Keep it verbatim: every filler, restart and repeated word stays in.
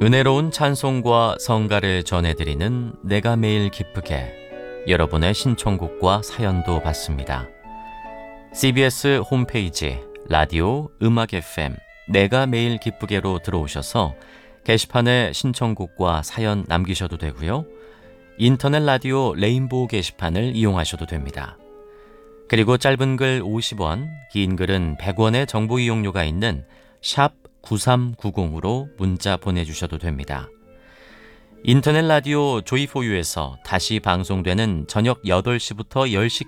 은혜로운 찬송과 성가를 전해드리는 내가 매일 기쁘게, 여러분의 신청곡과 사연도 받습니다. 씨비에스 홈페이지 라디오 음악 에프엠 내가 매일 기쁘게로 들어오셔서 게시판에 신청곡과 사연 남기셔도 되고요. 인터넷 라디오 레인보우 게시판을 이용하셔도 됩니다. 그리고 짧은 글 오십 원, 긴 글은 백 원의 정보 이용료가 있는 샵 구삼구공으로 문자 보내주셔도 됩니다. 인터넷 라디오 조이포유에서 다시 방송되는 저녁 여덟 시부터 열 시